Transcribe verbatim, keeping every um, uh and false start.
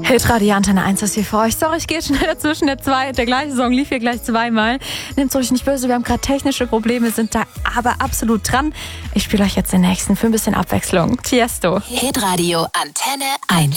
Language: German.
Hitradio Antenne eins ist hier für euch. Sorry, ich gehe schnell dazwischen. Der, zwei, der gleiche Song lief hier gleich zweimal. Nehmt's euch nicht böse, wir haben gerade technische Probleme, sind da aber absolut dran. Ich spiele euch jetzt den nächsten für ein bisschen Abwechslung. Tiesto. Hitradio Antenne eins.